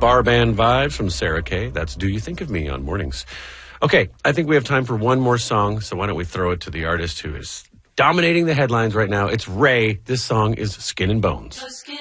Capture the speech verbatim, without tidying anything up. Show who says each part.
Speaker 1: bar band vibes from Sarah Kay. That's Do You Think of Me on Mornings. Okay, I think we have time for one more song, so why don't we throw it to the artist who is dominating the headlines right now. It's Ray. This song is Skin and Bones.